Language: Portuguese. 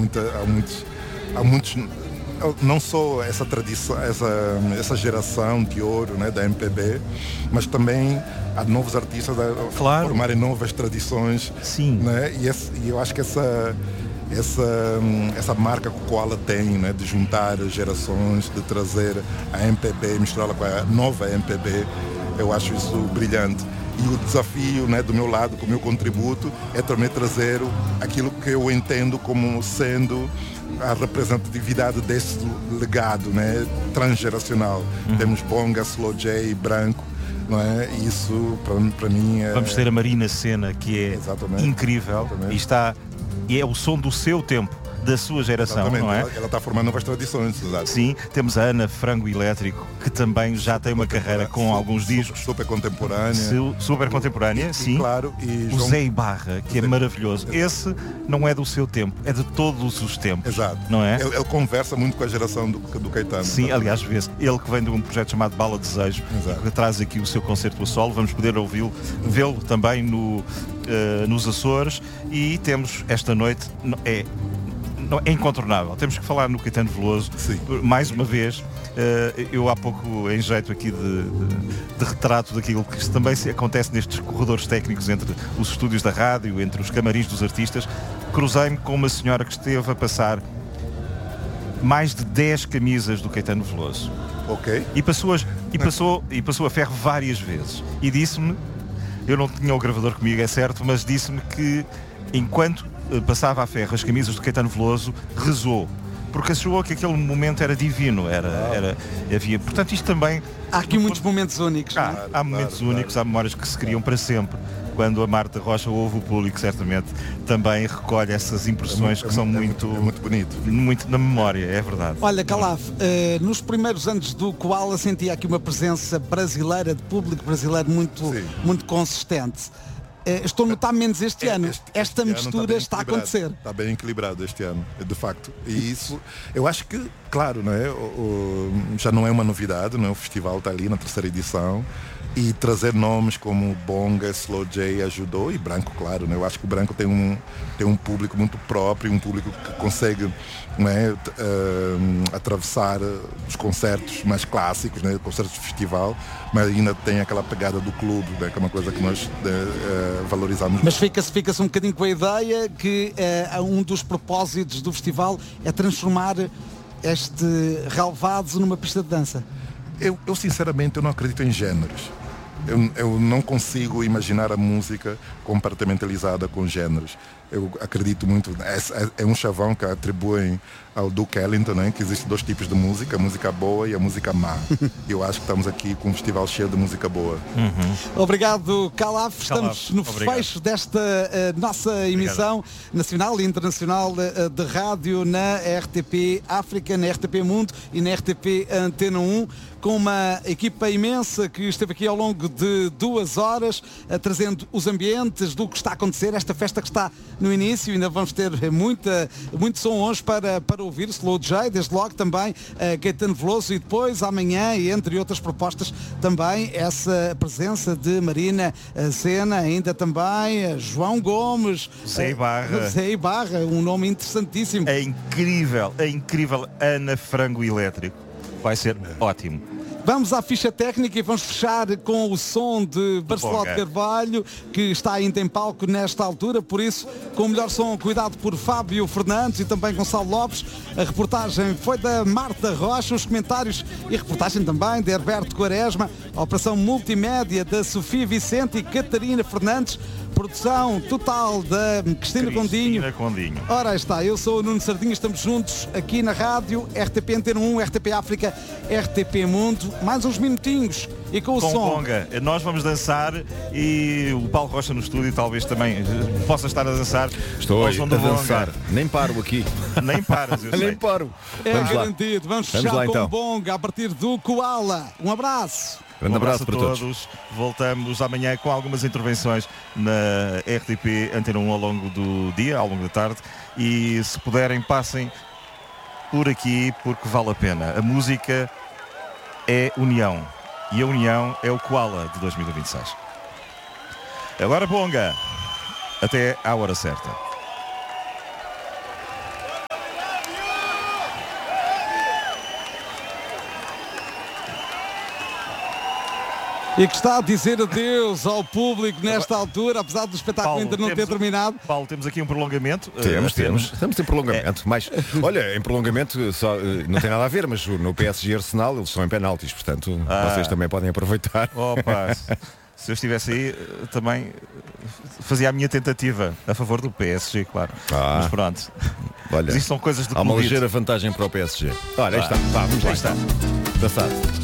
há muitos, não só essa tradição, essa geração de ouro, né, da MPB, mas também há novos artistas a formarem novas tradições. Sim. Né? E eu acho que essa marca que o Koala tem, né, de juntar gerações, de trazer a MPB, misturá-la com a nova MPB, eu acho isso brilhante. E o desafio, né, do meu lado, com o meu contributo, é também trazer aquilo que eu entendo como sendo a representatividade desse legado, né, transgeracional. Temos Bonga, Slow J, Branco, não é? Isso para mim é... Vamos ter a Marina Sena, que é incrível. E é o som do seu tempo, da sua geração, não é? Ela está formando novas tradições. Exato. Sim, temos a Ana Frango Elétrico, que também já tem uma carreira com alguns discos. Super contemporânea. Super contemporânea, sim. Claro. E o Zé Ibarra, que é maravilhoso. Esse não é do seu tempo, é de todos os tempos. Exato. Não é? Ele conversa muito com a geração do Caetano. Sim, aliás, vê-se. Ele que vem de um projeto chamado Bala Desejo, que traz aqui o seu concerto a solo. Vamos poder vê-lo também nos Açores. E temos esta noite... É incontornável. Temos que falar no Caetano Veloso. Sim. Mais uma vez. Eu há pouco em jeito aqui de retrato daquilo que também acontece nestes corredores técnicos entre os estúdios da rádio, entre os camarins dos artistas, cruzei-me com uma senhora que esteve a passar mais de 10 camisas do Caetano Veloso. Ok. E passou a ferro várias vezes. E disse-me, eu não tinha o gravador comigo, é certo, mas disse-me que enquanto passava a ferro as camisas do Caetano Veloso, rezou, porque achou que aquele momento era divino, havia, portanto isto também... Há aqui muitos momentos únicos. Há momentos únicos, há memórias que se criam para sempre. Quando a Marta Rocha ouve o público, certamente também recolhe essas impressões que são muito bonito. Muito na memória, é verdade. Olha, Calaf, nos primeiros anos do Koala sentia aqui uma presença brasileira, de público brasileiro muito consistente. Estou a notar menos este ano. Esta mistura está a acontecer. Está bem equilibrado este ano, de facto. E isso, eu acho que, claro, não é? Já não é uma novidade, não é? O festival está ali na 3ª edição. E trazer nomes como Bonga, Slow J ajudou, e Branco, claro, né? Eu acho que o Branco tem um público muito próprio, um público que consegue, né, atravessar os concertos mais clássicos, né, concertos de festival, mas ainda tem aquela pegada do clube, né, que é uma coisa que nós valorizamos. Mas fica-se um bocadinho com a ideia que um dos propósitos do festival é transformar este relvado numa pista de dança. Eu sinceramente eu não acredito em géneros. Eu não consigo imaginar a música compartimentalizada com géneros. Eu acredito muito, é um chavão que atribuem ao Duke Ellington, né, que existem 2 tipos de música, a música boa e a música má. Eu acho que estamos aqui com um festival cheio de música boa. Obrigado, Calaf. Estamos no fecho desta nossa emissão nacional e internacional de rádio na RTP África, na RTP Mundo e na RTP Antena 1, com uma equipa imensa que esteve aqui ao longo de 2 horas, trazendo os ambientes do que está a acontecer, esta festa que está no início. Ainda vamos ter muito som hoje para ouvir, Slow J, desde logo também Caetano Veloso, e depois amanhã, e entre outras propostas, também essa presença de Marina Sena, ainda também João Gomes, Zé Ibarra, um nome interessantíssimo. É incrível Ana Frango Elétrico. Vai ser ótimo. Vamos à ficha técnica e vamos fechar com o som de Barceló de Carvalho, que está ainda em palco nesta altura, por isso, com o melhor som cuidado por Fábio Fernandes e também Gonçalo Lopes. A reportagem foi da Marta Rocha, os comentários e reportagem também de Herberto Quaresma, a operação multimédia da Sofia Vicente e Catarina Fernandes, produção total da Cristina Condinho. Ora, aí está, eu sou o Nuno Sardinha, estamos juntos aqui na rádio, RTP Antena 1, RTP África, RTP Mundo, mais uns minutinhos e com o som. Bonga. Nós vamos dançar e o Paulo Rocha no estúdio talvez também possa estar a dançar. Estou a dançar, nem paro aqui. Nem paras, eu sei. Nem paro. É garantido, vamos fechar com então. Bonga a partir do Koala. Um abraço. Grande abraço para todos. Voltamos amanhã com algumas intervenções na RTP Antena 1 ao longo do dia, ao longo da tarde, e se puderem passem por aqui porque vale a pena. A música é união e a união é o Koala de 2026. Agora Bonga, até à hora certa. E que está a dizer adeus ao público nesta altura, apesar do espetáculo Paulo, ainda não ter terminado. Paulo, temos aqui um prolongamento. Temos. Estamos em prolongamento. Mas, olha, em prolongamento só, não tem nada a ver, mas no PSG Arsenal eles são em penaltis, portanto vocês também podem aproveitar. Opa, se eu estivesse aí, também fazia a minha tentativa a favor do PSG, claro. Mas pronto. Olha, mas isto são coisas do há uma clubite. ligeira vantagem para o PSG. Olha, aí está. Vamos lá. Aí está. Dançado.